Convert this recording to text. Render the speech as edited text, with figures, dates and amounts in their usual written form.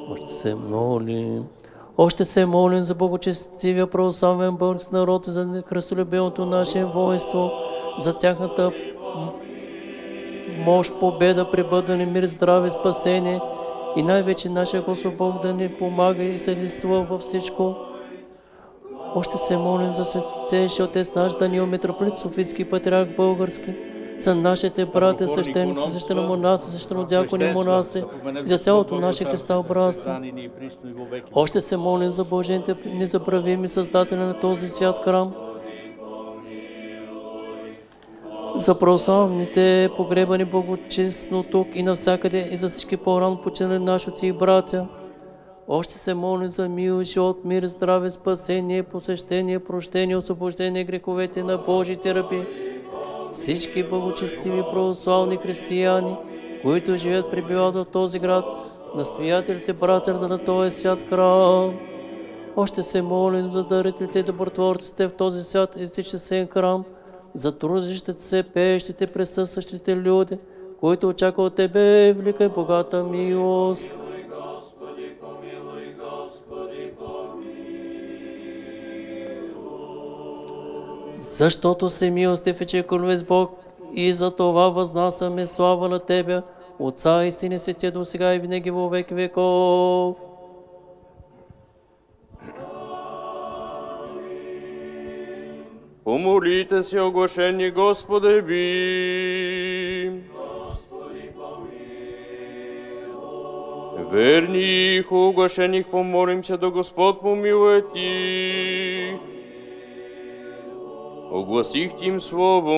Още се молим за благочестивия православен български народ, за христолюбимото наше воинство, за тяхната мощ, победа, пребъдване, мир, здраве, спасение и най-вече нашия Господ Бог да ни помага и съдейства във всичко. Още се молим за светейшия отец наш Даниил, митрополит Софийски патриарх български, за нашите братя, свещеници, свещено монаси, свещено дякони монаси и за цялото наше христообразство. Още се молим за Божиите незабравими създатели на този свят храм, за православните погребани благочестно тук и навсякъде и за всички по-рано починали наши отци и братя. Още се молим за мил живот, мир, здраве, спасение, посещение, прощение, освобождение греховете на Божите раби. Всички благочестиви православни християни, които живеят, пребивават в този град, настоятелите братя на този свят храм. Още се молим за дарителите и добротворците в този свят и свещен храм, за трудещите се, пеещите, присъстващите люди, които очакват от Тебе велика и богата милост. Защото си милостив и честолюбив Бог, и за това възнасяме слава на Тебе, Отца и Сина и Святия Дух, сега и винаги во веки веков. Помолите се, оглашени Господи би. Верних, оглашених, помолимся да Господ помилует их. Огласих им Словом